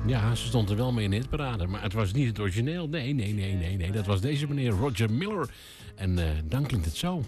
Ja, ze stond er wel mee in de hitparade, maar het was niet het origineel. Nee. Dat was deze meneer Roger Miller. En dan klinkt het zo.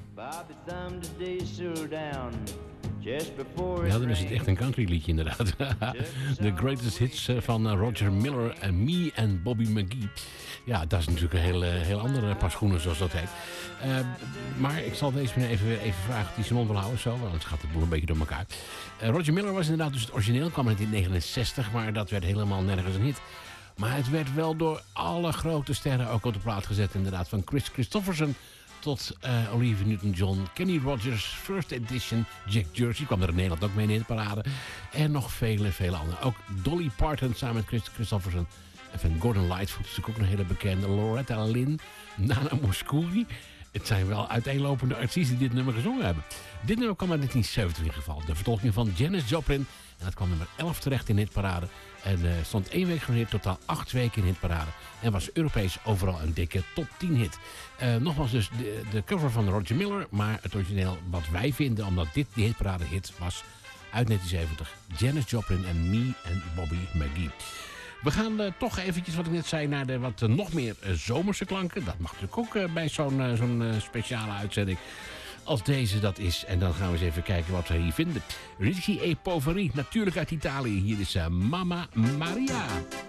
Ja, dan is het echt een country liedje inderdaad. De greatest hits van Roger Miller en Me en Bobby McGee. Ja, dat is natuurlijk een heel andere paar schoenen, zoals dat heet. Maar ik zal deze meneer even vragen of hij zijn mond wil houden. Zo, want anders gaat het boel een beetje door elkaar. Roger Miller was inderdaad dus het origineel. Kwam uit in 1969, maar dat werd helemaal nergens een hit. Maar het werd wel door alle grote sterren ook op de plaat gezet. Inderdaad, van Chris Christopherson tot Olivia Newton-John, Kenny Rogers, First Edition, Jack Jersey kwam er in Nederland ook mee in de hitparade. En nog vele anderen. Ook Dolly Parton samen met Chris Christopherson. En van Gordon Lightfoot is natuurlijk ook een hele bekende. Loretta Lynn, Nana Mouskouri. Het zijn wel uiteenlopende artiesten die dit nummer gezongen hebben. Dit nummer kwam uit 1970 in geval. De vertolking van Janis Joplin. En dat kwam nummer 11 terecht in de hitparade. En stond 1 week geleden totaal 8 weken in de hitparade. En was Europees overal een dikke top 10 hit. Nogmaals dus de cover van Roger Miller. Maar het origineel wat wij vinden, omdat dit de hitparade hit was uit 1970. Janis Joplin en Me en Bobby McGee. We gaan toch eventjes, wat ik net zei, naar de wat nog meer zomerse klanken. Dat mag natuurlijk ook bij zo'n speciale uitzending als deze dat is. En dan gaan we eens even kijken wat we hier vinden. Richie E. Poveri, natuurlijk uit Italië. Hier is Mamma Maria.